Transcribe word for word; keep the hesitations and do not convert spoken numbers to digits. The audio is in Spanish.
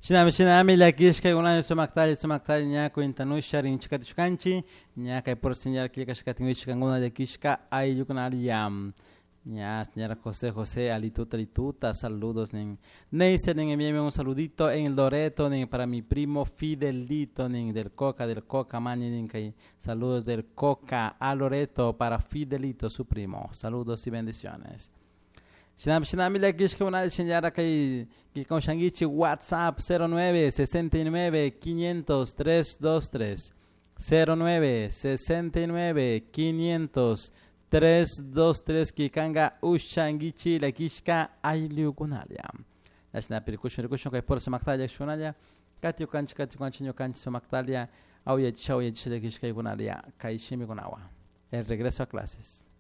Shinami shinami la kishka una sumaktali sumaktali nya kuintanu sharin chikatishkanchi nya kay por señal que kashkatin wishkanguna de kishka ay yukunali yam. Ya, señora José José, alituta, alituta, saludos. Nen. Neisser, nen, envíame un saludito en Loreto, nen, para mi primo Fidelito, nen, del Coca, del Coca, mani, nen, que saludos del Coca a Loreto para Fidelito, su primo. Saludos y bendiciones. Shinam, shinam, le kishka una señora que que con shangichi WhatsApp cero nueve sesenta y nueve quinientos tres veintitrés cero nueve sesenta y nueve quinientos tres dos tres kikanga ushangichi la kishka ayliu kunalia. Nashna percussion percussion kay por samaktalia shunalia katio kanch katio kanchinyo kanch samaktalia au ya chau ya chile kishka kunalia kay shimi kunawa. El regreso a clases.